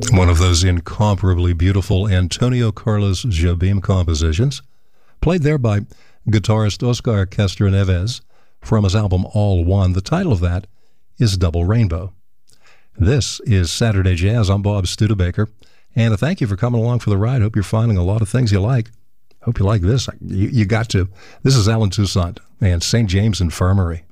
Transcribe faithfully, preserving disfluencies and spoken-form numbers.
One of those incomparably beautiful Antonio Carlos Jobim compositions, played there by guitarist Oscar Castro Neves from his album All One. The title of that is Double Rainbow. This is Saturday Jazz. I'm Bob Studebaker, and thank you for coming along for the ride. Hope you're finding a lot of things you like. Hope you like this. You, you got to. This is Alan Toussaint and Saint James Infirmary.